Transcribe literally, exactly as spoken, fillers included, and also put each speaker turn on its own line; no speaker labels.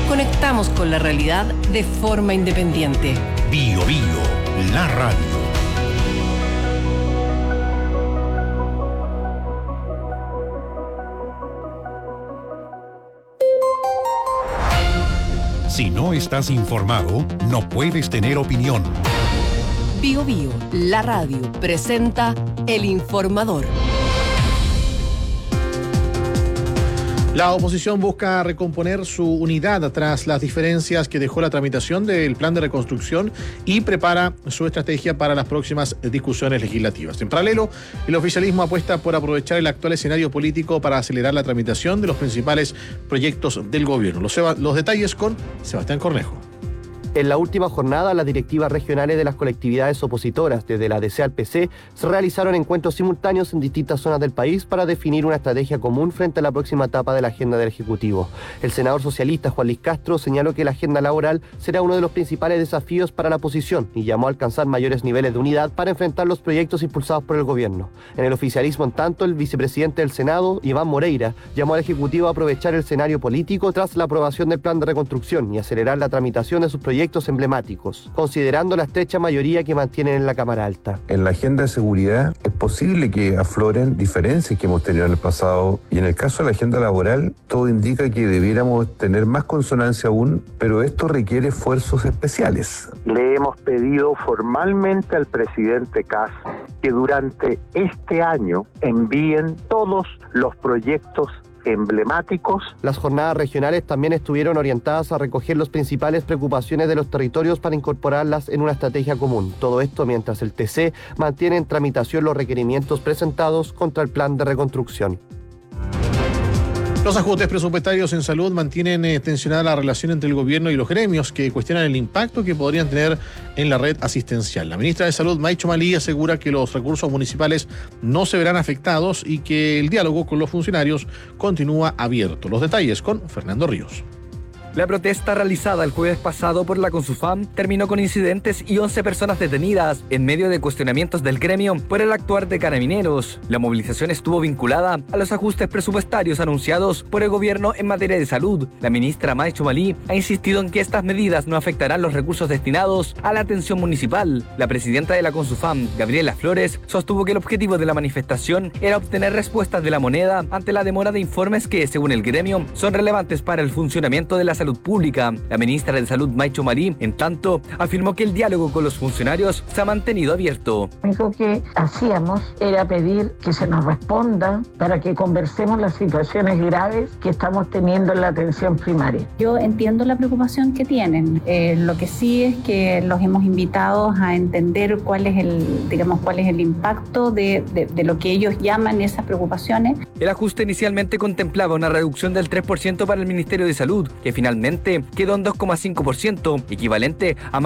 Conectamos con la realidad de forma independiente.
Bio Bio, la radio. Si no estás informado, no puedes tener opinión.
Bio Bio, la radio, presenta El Informador.
La oposición busca recomponer su unidad tras las diferencias que dejó la tramitación del plan de reconstrucción y prepara su estrategia para las próximas discusiones legislativas. En paralelo, el oficialismo apuesta por aprovechar el actual escenario político para acelerar la tramitación de los principales proyectos del gobierno. Los, los detalles con Sebastián Cornejo.
En la última jornada, las directivas regionales de las colectividades opositoras, desde la D C al P C, se realizaron encuentros simultáneos en distintas zonas del país para definir una estrategia común frente a la próxima etapa de la agenda del Ejecutivo. El senador socialista Juan Luis Castro señaló que la agenda laboral será uno de los principales desafíos para la oposición y llamó a alcanzar mayores niveles de unidad para enfrentar los proyectos impulsados por el gobierno. En el oficialismo, en tanto, el vicepresidente del Senado, Iván Moreira, llamó al Ejecutivo a aprovechar el escenario político tras la aprobación del plan de reconstrucción y acelerar la tramitación de sus proyectos emblemáticos, considerando la estrecha mayoría que mantienen en la Cámara Alta.
En la agenda de seguridad es posible que afloren diferencias que hemos tenido en el pasado, y en el caso de la agenda laboral todo indica que debiéramos tener más consonancia aún, pero esto requiere esfuerzos especiales.
Le hemos pedido formalmente al presidente Kast que durante este año envíen todos los proyectos emblemáticos.
Las jornadas regionales también estuvieron orientadas a recoger las principales preocupaciones de los territorios para incorporarlas en una estrategia común. Todo esto mientras el T C mantiene en tramitación los requerimientos presentados contra el plan de reconstrucción.
Los ajustes presupuestarios en salud mantienen eh, tensionada la relación entre el gobierno y los gremios, que cuestionan el impacto que podrían tener en la red asistencial. La ministra de Salud, Maicho Malí, asegura que los recursos municipales no se verán afectados y que el diálogo con los funcionarios continúa abierto. Los detalles con Fernando Ríos.
La protesta realizada el jueves pasado por la Consufam terminó con incidentes y once personas detenidas en medio de cuestionamientos del gremio por el actuar de carabineros. La movilización estuvo vinculada a los ajustes presupuestarios anunciados por el gobierno en materia de salud. La ministra Maicho Malí ha insistido en que estas medidas no afectarán los recursos destinados a la atención municipal. La presidenta de la Consufam, Gabriela Flores, sostuvo que el objetivo de la manifestación era obtener respuestas de la moneda ante la demora de informes que, según el gremio, son relevantes para el funcionamiento de la salud pública. La ministra de Salud, Maicho Malí, en tanto, afirmó que el diálogo con los funcionarios se ha mantenido abierto.
Lo único que hacíamos era pedir que se nos responda para que conversemos las situaciones graves que estamos teniendo en la atención primaria.
Yo entiendo la preocupación que tienen. Eh, lo que sí es que los hemos invitado a entender cuál es el, digamos, cuál es el impacto de, de, de lo que ellos llaman esas preocupaciones.
El ajuste inicialmente contemplaba una reducción del tres por ciento para el Ministerio de Salud, que finalmente quedó en dos coma cinco por ciento, equivalente a